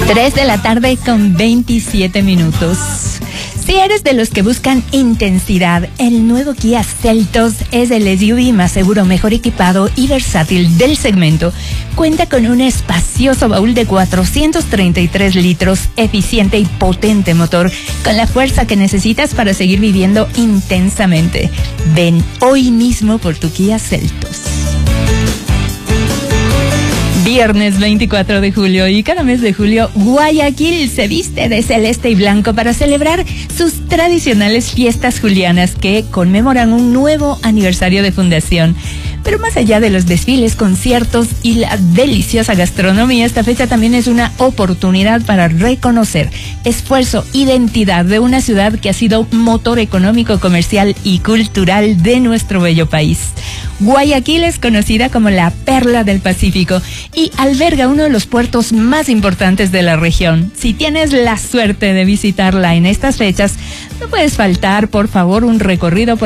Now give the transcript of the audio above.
3 de la tarde con 27 minutos. Si eres de los que buscan intensidad, el nuevo Kia Seltos es el SUV más seguro, mejor equipado y versátil del segmento. Cuenta con un espacioso baúl de 433 litros, eficiente y potente motor, con la fuerza que necesitas para seguir viviendo intensamente. Ven hoy mismo por tu Kia Seltos. Viernes 24 de julio y cada mes de julio, Guayaquil se viste de celeste y blanco para celebrar sus tradicionales fiestas julianas que conmemoran un nuevo aniversario de fundación. Pero más allá de los desfiles, conciertos y la deliciosa gastronomía, esta fecha también es una oportunidad para reconocer esfuerzo, identidad de una ciudad que ha sido motor económico, comercial y cultural de nuestro bello país. Guayaquil es conocida como la perla del Pacífico y alberga uno de los puertos más importantes de la región. Si tienes la suerte de visitarla en estas fechas, no puedes faltar, por favor, un recorrido por